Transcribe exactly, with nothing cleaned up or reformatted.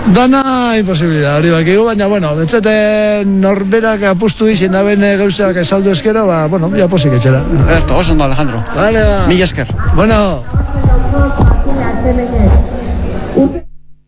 Dana imposibilidad, hori bakigu, baina, bueno, betzete norberak apustu izin abene gauzak esaldu eskero, ba, bueno, ja posik etxera. Berto, oso ondo, Alejandro. Vale, ba. Mila esker. Bueno.